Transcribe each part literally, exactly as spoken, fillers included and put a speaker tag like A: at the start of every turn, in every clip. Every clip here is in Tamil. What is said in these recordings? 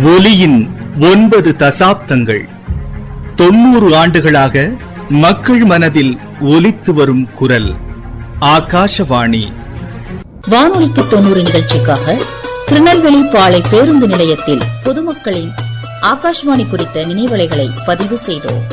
A: ஒலியின் ஒன்பது தசாப்தங்கள், தொன்னூறு ஆண்டுகளாக மக்கள் மனதில் ஒலித்து வரும் குரல் ஆகாஷவாணி.
B: வானொலிக்கு தொண்ணூறு நிகழ்ச்சிக்காக திருநெல்வேலி பாளை பேருந்து நிலையத்தில் பொதுமக்களின் ஆகாஷ்வாணி குறித்த நினைவலைகளை பதிவு செய்தோம்.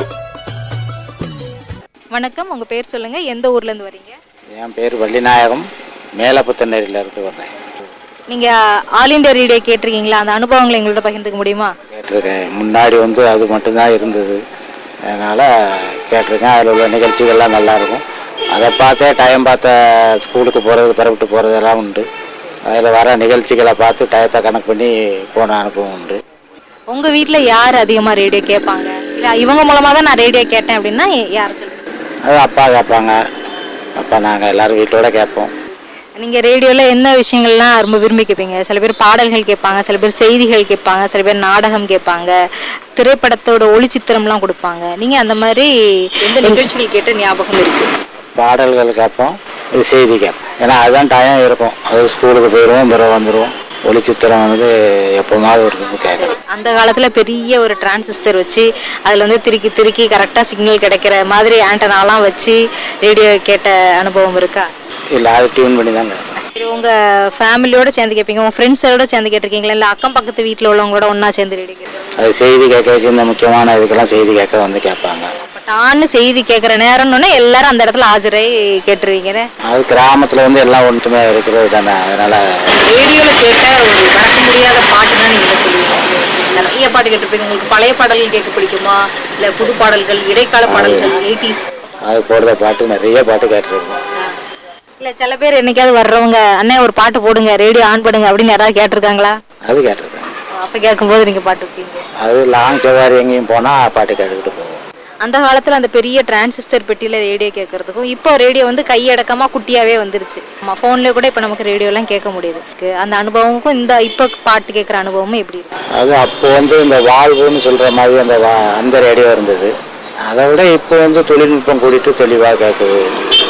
C: வணக்கம், உங்க பேர் சொல்லுங்க, எந்த ஊர்ல இருந்து வரீங்க?
D: என் பேர் வள்ளிநாயகம், மேலப்புத்தநேரில இருந்து வர்றேன்.
C: நீங்க ஆல் இண்டியா ரேடியோ கேட்டிருக்கீங்களா? அந்த அனுபவங்களை எங்கள்கிட்ட பகிர்ந்துக்க முடியுமா?
D: கேட்டிருக்கேன். முன்னாடி வந்து அது மட்டும்தான் இருந்தது, அதனால் கேட்டிருக்கேன். அதில் உள்ள நிகழ்ச்சிகள்லாம் நல்லாயிருக்கும். அதை பார்த்தே டைம் பார்த்த ஸ்கூலுக்கு போகிறது, பரவிட்டு போகிறதெல்லாம் உண்டு. அதில் வர நிகழ்ச்சிகளை பார்த்து டயத்தை கணக்கு பண்ணி போன அனுபவம் உண்டு.
C: உங்கள் வீட்டில் யார் அதிகமாக ரேடியோ கேட்பாங்க? இல்லை இவங்க மூலமாக தான் நான் ரேடியோ கேட்டேன் அப்படின்னா யார் சொல்லுங்கள்?
D: அது அப்பா கேட்பாங்க. அப்பா நாங்கள் எல்லோரும் வீட்டோட கேட்போம்.
C: நீங்கள் ரேடியோவில் என்ன விஷயங்கள்லாம் ரொம்ப விரும்பி கேட்பீங்க? சில பேர் பாடல்கள் கேட்பாங்க, சில பேர் செய்திகள் கேட்பாங்க, சில பேர் நாடகம் கேட்பாங்க, திரைப்படத்தோட ஒளிச்சித்திரம்லாம் கொடுப்பாங்க. நீங்கள் அந்த மாதிரி எந்த நிகழ்ச்சிகள் கேட்ட ஞாபகம் இருக்கு?
D: பாடல்கள் கேட்போம், இது செய்தி கேட்போம். ஏன்னா அதுதான் டைம் இருக்கும். அது ஸ்கூலுக்கு போயிடுவோம், பிறகு வந்துடுவோம். ஒளிச்சித்திரம் வந்து எப்போமாவது ஒரு கேட்குறோம்.
C: அந்த காலத்தில் பெரிய ஒரு டிரான்சிஸ்டர் வச்சு அதில் வந்து திருக்கி திருக்கி கரெக்டாக சிக்னல் கிடைக்கிற மாதிரி ஆண்டனாலாம் வச்சு ரேடியோ கேட்ட அனுபவம் இருக்கா?
D: இல்லை, அது டியூன் பண்ணி தான் கேட்போம்.
C: உங்கள் ஃபேமிலியோட சேர்ந்து கேட்பீங்க, உங்கள் ஃப்ரெண்ட்ஸோட சேர்ந்து கேட்டிருக்கீங்களா, இல்லை அக்கம் பக்கத்து வீட்டில் உள்ளவங்களோட ஒன்றா சேர்ந்து ரேடியோ கேட்பீங்க?
D: அது செய்தி கேட்க, இந்த முக்கியமான இதுக்கெல்லாம் செய்தி கேட்க வந்து கேட்பாங்க.
C: நான் செய்தி கேட்குற நேரம்னு எல்லாரும் அந்த இடத்துல ஆஜராகி கேட்டுருவீங்க.
D: அது கிராமத்தில் வந்து எல்லாம் ஒன்றுமே இருக்கிறது தானே, அதனால
C: ரேடியோவில் கேட்ட ஒரு மறக்க முடியாத பாட்டுன்னா நீங்கள் சொல்லுவீங்க? நிறைய பாட்டு கேட்டிருப்பீங்க. உங்களுக்கு பழைய பாடல்கள் கேட்க பிடிக்குமா, இல்லை புது பாடல்கள், இடைக்கால பாடல்கள், எயிட்டிஸ்
D: அது போடுற பாட்டு நிறைய பாட்டு கேட்டிருக்கோம்.
C: இல்லை சில பேர் என்னைக்காவது வர்றவங்க அண்ணே ஒரு பாட்டு போடுங்க, ரேடியோ ஆன் பண்ணுங்க அப்படின்னு யாராவது கேட்டிருக்காங்களா?
D: அது கேட்டிருக்காங்க.
C: அப்போ கேட்கும்போது நீங்கள் பாட்டு வைப்பீங்க?
D: அது லாங் சவாரி எங்கேயும் போனால் பாட்டு கேட்டுக்கிட்டு போவோம்.
C: அந்த காலத்தில் அந்த பெரிய டிரான்சிஸ்டர் பெட்டியில் ரேடியோ கேட்கறதுக்கும் இப்போ ரேடியோ வந்து கையடக்கமாக குட்டியாகவே வந்துருச்சு. நம்ம ஃபோன்லேயே கூட இப்போ நமக்கு ரேடியோலாம் கேட்க முடியுது. அந்த அனுபவமுக்கும் இந்த இப்போ பாட்டு கேட்குற அனுபவமும் எப்படி இருக்கு?
D: அது அப்போ வந்து இந்த வாழ்வுன்னு சொல்கிற மாதிரி அந்த வா அந்த ரேடியோ இருந்தது. அதை விட இப்போ வந்து தொழில்நுட்பம் கூட்டிட்டு தெளிவாக கேட்குது.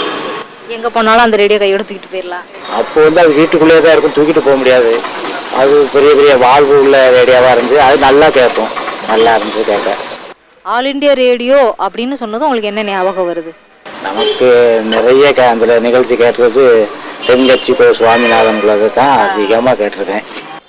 C: எங்கே போனாலும் அந்த ரேடியோ கையோட தூக்கிட்டு போயிடலாம்.
D: அப்போ வந்து அது வீட்டுக்குள்ளேயே தான் இருக்கும், தூக்கிட்டு போக முடியாது. அது பெரிய பெரிய வாழ்வு உள்ள ரேடியோவாக இருந்துச்சு. அது நல்லா கேட்கும், நல்லா இருந்துச்சு கேட்க.
C: ஆல் இண்டியா ரேடியோ அப்படின்னு சொன்னதும் உங்களுக்கு என்ன ஞாபகம் வருது?
D: நமக்கு நிறைய கே அந்த நிகழ்ச்சி கேட்டுறது தென்கட்சி கோ சுவாமிநாதன் தான் அதிகமாக கேட்டிருக்கேன்.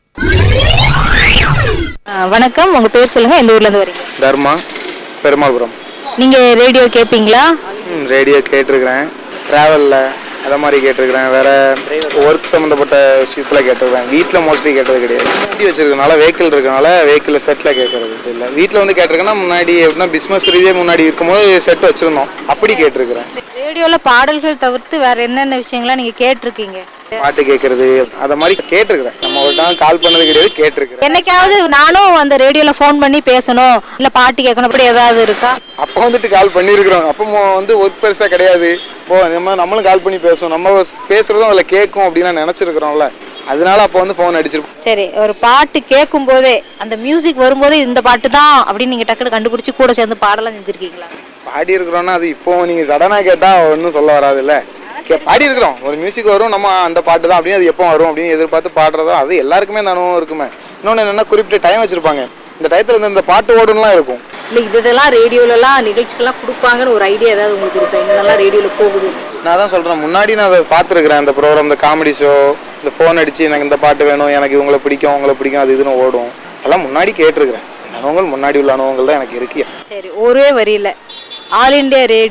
C: வணக்கம், உங்கள் பேர் சொல்லுங்கள், எந்த ஊர்லேருந்து வரீங்க?
E: தர்மா, பெருமாள்புரம்.
C: நீங்கள் ரேடியோ கேட்பீங்களா?
E: ம் ரேடியோ கேட்டிருக்கிறேன். ட்ராவலில் அதை மாதிரி கேட்டிருக்கிறேன். வேறு ஒர்க் சம்மந்தப்பட்ட விஷயத்தில் கேட்டிருக்கிறேன். வீட்டில் மோஸ்ட்லி கேட்டது கிடையாது. வண்டி வச்சுருக்கனால, வெஹிக்கிள் இருக்கனால வெஹிக்கிளில் செட்டில் கேட்கறது இல்லை. வீட்டில் வந்து கேட்டிருக்கேன்னா முன்னாடி எப்படின்னா பிஸ்னஸ் ரீதியாக முன்னாடி இருக்கும்போது செட் வச்சுருந்தோம், அப்படி கேட்டிருக்கிறேன்.
C: ரேடியோவில் பாடல்கள் தவிர்த்து வேறு என்னென்ன விஷயங்கள்லாம் நீங்கள் கேட்டிருக்கீங்க?
E: பாட்டு கேட்கறது அதை மாதிரி கேட்டிருக்கிறேன். நம்ம ஒரு டைம் கால் பண்ணது கிடையாது, கேட்டிருக்கிறேன்.
C: என்னைக்காவது நானும் அந்த ரேடியோவில் ஃபோன் பண்ணி பேசணும், இல்லை பாட்டு கேட்கணும், அப்படி ஏதாவது இருக்கா?
E: அப்போ வந்துட்டு கால் பண்ணியிருக்கிறோம். அப்போ வந்து ஒர்க் பெருசாக கிடையாது. ஓ நம்ம நம்மளும் கால் பண்ணி பேசுவோம், நம்ம பேசுறதும் அதில் கேட்கும் அப்படின்னு நினச்சிருக்கிறோம்ல, அதனால அப்போ வந்து ஃபோன் அடிச்சிருப்போம்.
C: சரி, ஒரு பாட்டு கேட்கும் போதே அந்த மியூசிக் வரும்போது இந்த பாட்டு தான் அப்படின்னு நீங்கள் டக்குனு கண்டுபிடிச்சி கூட சேர்ந்து பாடலாம் செஞ்சுருக்கீங்களா?
E: பாடி இருக்கிறோன்னா அது இப்போ நீங்கள் சடனாக கேட்டால் ஒன்றும் சொல்ல வராதுல்ல. கே பாடி இருக்கிறோம், ஒரு மியூசிக் வரும், நம்ம அந்த பாட்டு தான் அப்படின்னு அது எப்போ வரும் அப்படின்னு எதிர்பார்த்து பாடுறதோ அது எல்லாருக்குமே அந்த அனுபவம் இருக்குமே. இன்னொன்று என்னென்னா குறிப்பிட்ட டைம் வச்சுருப்பாங்க, இந்த டயத்தில் இருந்து இந்த பாட்டு ஓடுலாம் இருக்கும்.
C: இல்லை இதெல்லாம் ரேடியோலலாம் நிகழ்ச்சிகள்லாம் கொடுப்பாங்கன்னு ஒரு ஐடியா ஏதாவது உங்களுக்கு இருக்கா? இதெல்லாம் ரேடியோவில் போகுது.
E: நான் தான் சொல்கிறேன், முன்னாடி நான் அதை பார்த்துருக்குறேன். இந்த ப்ரோக்ராம், இந்த காமெடி ஷோ, இந்த ஃபோன் அடித்து எனக்கு இந்த பாட்டு வேணும், எனக்கு இவங்களை பிடிக்கும், உங்களை பிடிக்கும், அது இதுன்னு ஓடும். அதெல்லாம் முன்னாடி கேட்டிருக்கிறேன். அனுபவங்கள் முன்னாடி உள்ள அனுபவங்கள் தான் எனக்கு இருக்கு.
C: சரி, ஒரே வரியில் ஆல் இண்டியா ரேடியோ